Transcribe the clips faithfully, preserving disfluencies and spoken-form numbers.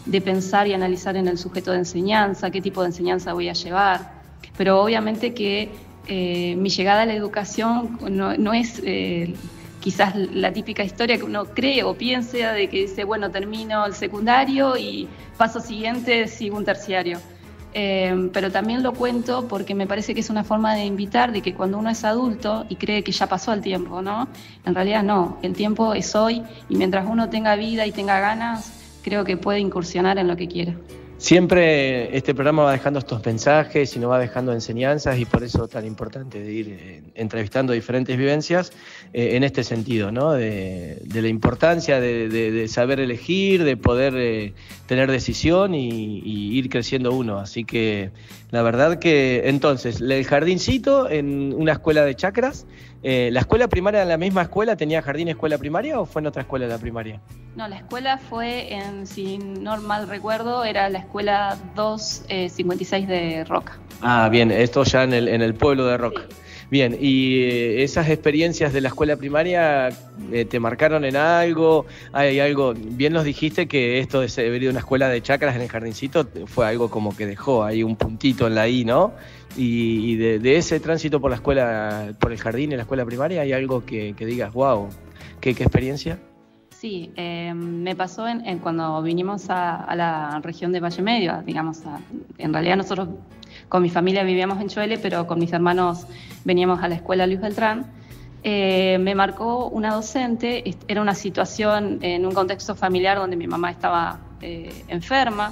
de pensar y analizar en el sujeto de enseñanza, qué tipo de enseñanza voy a llevar. Pero obviamente que eh, mi llegada a la educación no, no es eh, quizás la típica historia que uno cree o piensa de que dice, bueno, termino el secundario y paso siguiente sigo un terciario. Eh, pero también lo cuento porque me parece que es una forma de invitar de que cuando uno es adulto y cree que ya pasó el tiempo, ¿no? En realidad no, el tiempo es hoy y mientras uno tenga vida y tenga ganas, creo que puede incursionar en lo que quiera. Siempre este programa va dejando estos mensajes y nos va dejando enseñanzas y por eso tan importante de ir eh, entrevistando diferentes vivencias eh, en este sentido, ¿no? De, de la importancia de, de, de saber elegir, de poder eh, tener decisión y, y ir creciendo uno. Así que la verdad que entonces, el jardincito en una escuela de chacras, eh, ¿la escuela primaria en la misma escuela tenía jardín escuela primaria o fue en otra escuela la primaria? No, la escuela fue, en, si no mal recuerdo, era la escuela doscientos cincuenta y seis de Roca. Ah, bien, esto ya en el, en el pueblo de Roca. Sí. Bien, ¿y eh, esas experiencias de la escuela primaria eh, te marcaron en algo? ¿Hay algo? Bien nos dijiste que esto de haber ido a una escuela de chacras en el jardincito fue algo como que dejó ahí un puntito en la I, ¿no? Y, y de, de ese tránsito por la escuela, por el jardín en la escuela primaria, ¿hay algo que, que digas, wow, qué, qué experiencia? Sí, eh, me pasó en, en cuando vinimos a, a la región de Valle Medio, digamos, a, en realidad nosotros con mi familia vivíamos en Choele, pero con mis hermanos veníamos a la escuela Luis Beltrán. Eh, me marcó una docente, era una situación en un contexto familiar donde mi mamá estaba eh, enferma,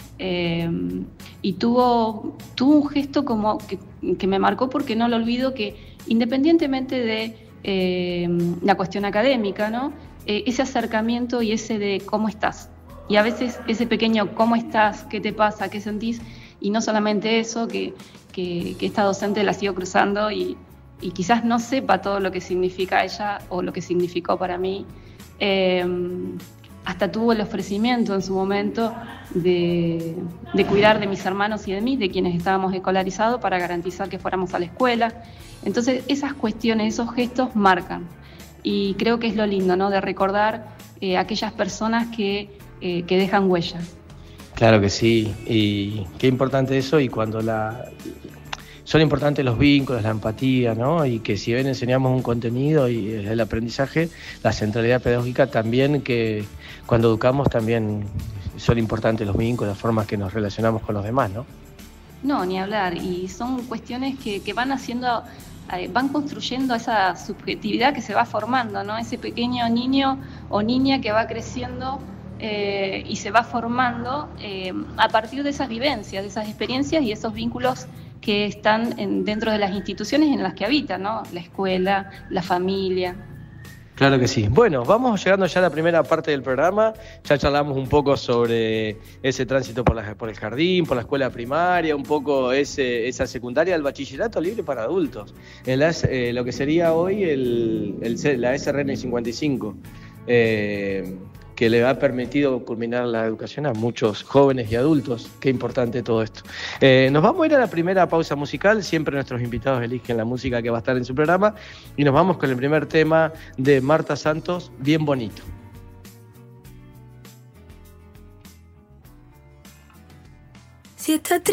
eh, y tuvo, tuvo un gesto como que, que me marcó porque no lo olvido, que independientemente de eh, la cuestión académica, ¿no? Eh, ese acercamiento y ese de cómo estás. Y a veces ese pequeño cómo estás, qué te pasa, qué sentís, y no solamente eso, que, que, que esta docente la sigo cruzando y, y quizás no sepa todo lo que significa ella o lo que significó para mí. Eh, hasta tuvo el ofrecimiento en su momento de, de cuidar de mis hermanos y de mí, de quienes estábamos escolarizados, para garantizar que fuéramos a la escuela. Entonces esas cuestiones, esos gestos marcan. Y creo que es lo lindo, ¿no? De recordar eh, aquellas personas que, eh, que dejan huellas. Claro que sí, y qué importante eso, y cuando la son importantes los vínculos, la empatía, ¿no? Y que si bien enseñamos un contenido y el aprendizaje, la centralidad pedagógica también, que cuando educamos también son importantes los vínculos, las formas que nos relacionamos con los demás, ¿no? No, ni hablar, y son cuestiones que, que van haciendo... van construyendo esa subjetividad que se va formando, ¿no? Ese pequeño niño o niña que va creciendo eh, y se va formando eh, a partir de esas vivencias, de esas experiencias y esos vínculos que están en, dentro de las instituciones en las que habitan, ¿no? La escuela, la familia. Claro que sí. Bueno, vamos llegando ya a la primera parte del programa. Ya charlamos un poco sobre ese tránsito por, la, por el jardín, por la escuela primaria, un poco ese, esa secundaria, el bachillerato libre para adultos. En la, eh, lo que sería hoy el, el, la S R N cincuenta y cinco, eh, que le ha permitido culminar la educación a muchos jóvenes y adultos. Qué importante todo esto. Eh, nos vamos a ir a la primera pausa musical. Siempre nuestros invitados eligen la música que va a estar en su programa. Y nos vamos con el primer tema de Marta Santos, Bien Bonito. Si estás triste